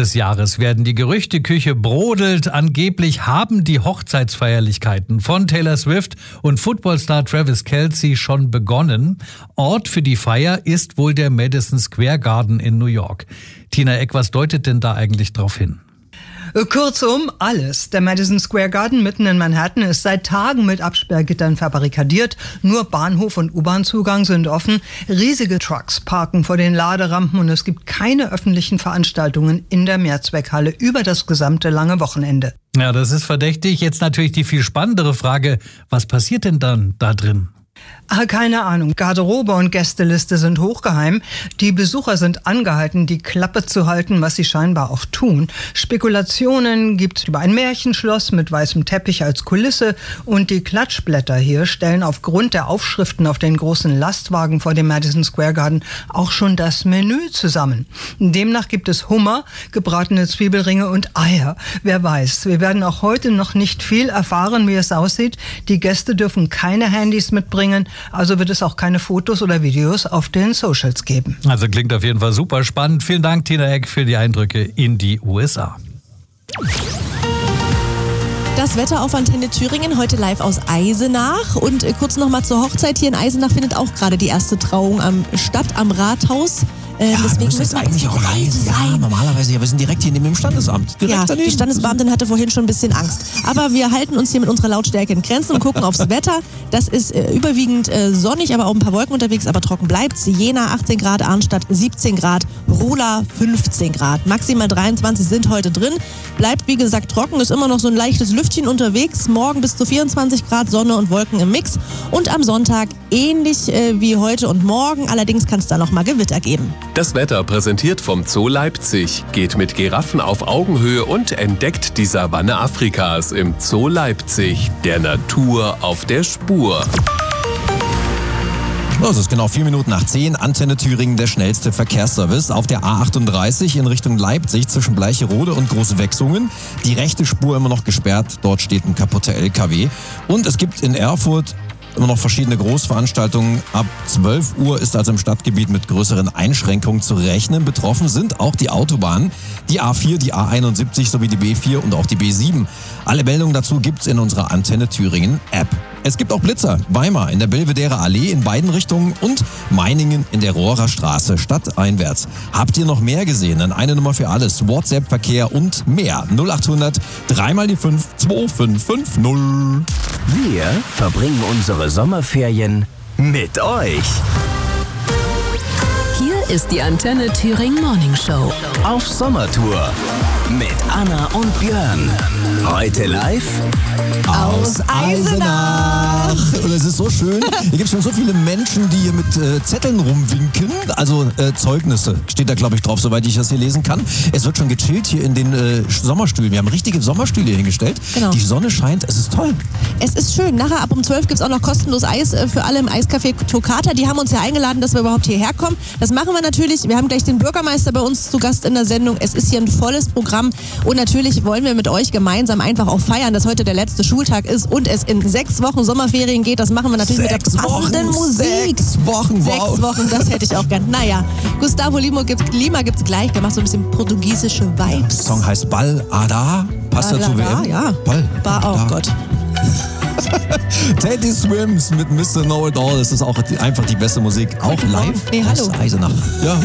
des Jahres werden. Die Gerüchteküche brodelt. Angeblich haben die Hochzeitsfeierlichkeiten von Taylor Swift und Footballstar Travis Kelce schon begonnen. Ort für die Feier ist wohl der Madison Square Garden in New York. Tina Eck, was deutet denn da eigentlich drauf hin? Kurzum, alles. Der Madison Square Garden mitten in Manhattan ist seit Tagen mit Absperrgittern verbarrikadiert. Nur Bahnhof und U-Bahn-Zugang sind offen. Riesige Trucks parken vor den Laderampen und es gibt keine öffentlichen Veranstaltungen in der Mehrzweckhalle über das gesamte lange Wochenende. Ja, das ist verdächtig. Jetzt natürlich die viel spannendere Frage, was passiert denn dann da drin? Keine Ahnung. Garderobe und Gästeliste sind hochgeheim. Die Besucher sind angehalten, die Klappe zu halten, was sie scheinbar auch tun. Spekulationen gibt's über ein Märchenschloss mit weißem Teppich als Kulisse und die Klatschblätter hier stellen aufgrund der Aufschriften auf den großen Lastwagen vor dem Madison Square Garden auch schon das Menü zusammen. Demnach gibt es Hummer, gebratene Zwiebelringe und Eier. Wer weiß, wir werden auch heute noch nicht viel erfahren, wie es aussieht. Die Gäste dürfen keine Handys mitbringen. Also wird es auch keine Fotos oder Videos auf den Socials geben. Also klingt auf jeden Fall super spannend. Vielen Dank, Tina Eck, für die Eindrücke in die USA. Das Wetter auf Antenne Thüringen, heute live aus Eisenach. Und kurz nochmal zur Hochzeit. Hier in Eisenach findet auch gerade die erste Trauung statt am Rathaus. Deswegen müssen wir eigentlich auch live sein. Ja, normalerweise, wir sind direkt hier neben dem Standesamt. Direkt daneben. Die Standesbeamtin hatte vorhin schon ein bisschen Angst. Aber wir halten uns hier mit unserer Lautstärke in Grenzen und gucken aufs Wetter. Das ist überwiegend sonnig, aber auch ein paar Wolken unterwegs, aber trocken bleibt's. Jena 18 Grad, Arnstadt 17 Grad, Rola 15 Grad. Maximal 23 sind heute drin. Bleibt wie gesagt trocken, ist immer noch so ein leichtes Lüftchen unterwegs. Morgen bis zu 24 Grad, Sonne und Wolken im Mix. Und am Sonntag ähnlich wie heute und morgen. Allerdings kann es da noch mal Gewitter geben. Das Wetter präsentiert vom Zoo Leipzig. Geht mit Giraffen auf Augenhöhe und entdeckt die Savanne Afrikas im Zoo Leipzig. Der Natur auf der Spur. Es ist genau 4 Minuten nach 10. Antenne Thüringen, der schnellste Verkehrsservice. Auf der A38 in Richtung Leipzig zwischen Bleicherode und Großwechsungen. Die rechte Spur immer noch gesperrt. Dort steht ein kaputter LKW. Und es gibt in Erfurt immer noch verschiedene Großveranstaltungen. Ab 12 Uhr ist also im Stadtgebiet mit größeren Einschränkungen zu rechnen. Betroffen sind auch die Autobahnen, die A4, die A71 sowie die B4 und auch die B7. Alle Meldungen dazu gibt's in unserer Antenne Thüringen App. Es gibt auch Blitzer. Weimar in der Belvedere Allee in beiden Richtungen und Meiningen in der Rohrer Straße stadteinwärts. Habt ihr noch mehr gesehen? Dann eine Nummer für alles. WhatsApp-Verkehr und mehr. 0800 3 mal die 5 2550. Wir verbringen unsere Sommerferien mit euch. Hier ist die Antenne Thüringen Morning Show. Auf Sommertour mit Anna und Björn. Heute live aus Eisenach. Und es ist so schön. Hier gibt es schon so viele Menschen, die hier mit Zetteln rumwinken. Also Zeugnisse steht da, glaube ich, drauf, soweit ich das hier lesen kann. Es wird schon gechillt hier in den Sommerstühlen. Wir haben richtige Sommerstühle hier hingestellt. Genau. Die Sonne scheint. Es ist toll. Es ist schön. Nachher ab um 12 gibt es auch noch kostenlos Eis für alle im Eiscafé Toccata. Die haben uns ja eingeladen, dass wir überhaupt hierher kommen. Das machen wir natürlich. Wir haben gleich den Bürgermeister bei uns zu Gast in der Sendung. Es ist hier ein volles Programm. Und natürlich wollen wir mit euch gemeinsam einfach auch feiern, dass heute der letzte Schultag ist und es in 6 Wochen Sommerferien geht. Das machen wir natürlich mit der passenden Musik. 6 Wochen, wow. 6 Wochen, das hätte ich auch gern. Naja, Gustavo Lima gibt's gleich. Der macht so ein bisschen portugiesische Vibes. Der Song heißt Ball Ada. Passt dazu WM? Ja. Ball. Oh Gott. Teddy Swims mit Mr. Know It All. Das ist auch einfach die beste Musik. Auch live Nee, hallo. aus Eisenach. Ja.